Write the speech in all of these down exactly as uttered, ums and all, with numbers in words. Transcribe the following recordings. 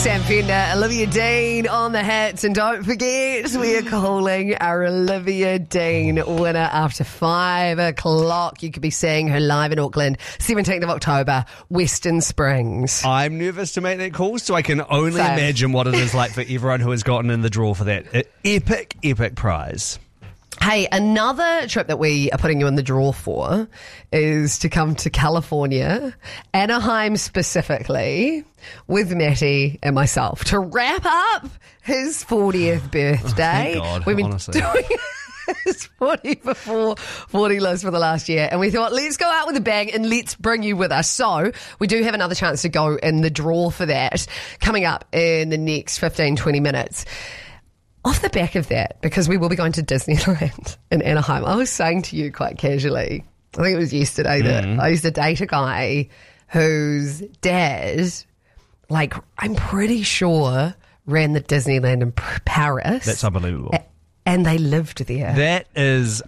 Sam Fender, Olivia Dean on the hats. And don't forget, we are calling our Olivia Dean winner after five o'clock. You could be seeing her live in Auckland, seventeenth of October, Western Springs. I'm nervous to make that call, so I can only Same. imagine what it is like for everyone who has gotten in the draw for that epic, epic prize. Hey, another trip that we are putting you in the draw for is to come to California, Anaheim specifically, with Matty and myself to wrap up his fortieth birthday. Oh, thank God, We've been honestly. doing his forty before forty list for the last year, and we thought, let's go out with a bang and let's bring you with us. So we do have another chance to go in the draw for that coming up in the next fifteen, twenty minutes. Off the back of that, because we will be going to Disneyland in Anaheim, I was saying to you quite casually, I think it was yesterday, that Mm. I used to date a guy whose dad, like, I'm pretty sure, ran the Disneyland in P- Paris. That's unbelievable. A- and they lived there. That is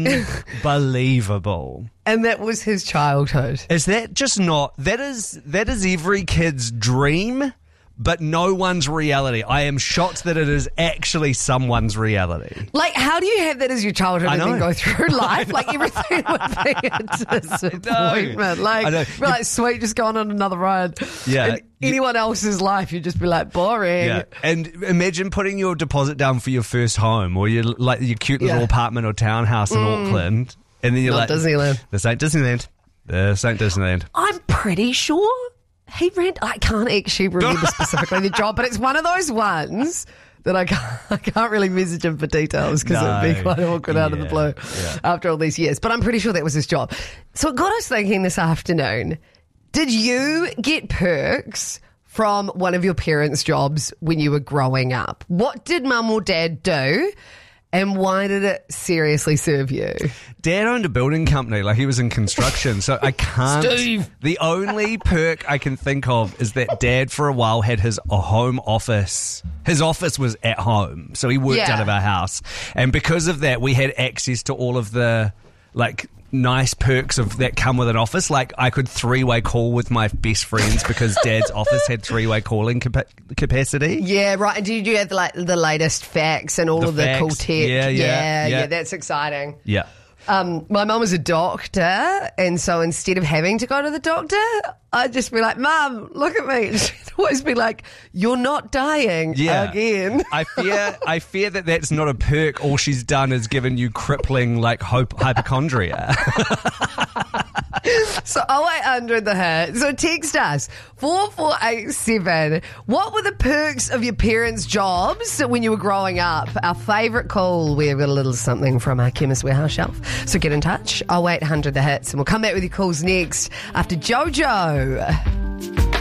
unbelievable. And that was his childhood. Is that just not... That is that is every kid's dream, but no one's reality. I am shocked that it is actually someone's reality. Like, how do you have that as your childhood I and then know. go through life? Like, everything would be a disappointment. Like, I know. be like, sweet, just going on another ride. Yeah. In anyone else's life, you'd just be like, boring. Yeah, and imagine putting your deposit down for your first home or your like your cute little Yeah. apartment or townhouse in Auckland, and then you're Not like, Disneyland. This ain't Disneyland. This ain't Disneyland. I'm pretty sure he ran. I can't actually remember specifically the job, but it's one of those ones that I can't, I can't really message him for details because it would be No. quite awkward out of the Yeah, blue yeah. after all these years. But I'm pretty sure that was his job. So it got us thinking this afternoon, did you get perks from one of your parents' jobs when you were growing up? What did mum or dad do? And why did it seriously serve you? Dad owned a building company, like he was in construction, so I can't. Steve. The only perk I can think of is that Dad for a while had his a home office. His office was at home, so he worked Yeah. out of our house. And because of that, we had access to all of the, like, nice perks of that come with an office. Like, I could three-way call with my best friends because Dad's office had three-way calling capa- capacity. Yeah, right. And did you have like the latest facts and all The of the cool facts. tech? Yeah, yeah, yeah, yeah. That's exciting. Yeah. Um, my mum was a doctor, and so instead of having to go to the doctor, I'd just be like, Mum, look at me. And she'd always be like, you're not dying Yeah. again. I fear I fear that that's not a perk. All she's done is given you crippling, like, hope, hypochondria. So oh eight hundred the hurt. So text us four four eight seven. What were the perks of your parents' jobs when you were growing up? Our favourite call. We've got a little something from our Chemist Warehouse shelf. So get in touch. oh eight hundred the hits, and we'll come back with your calls next after Jojo.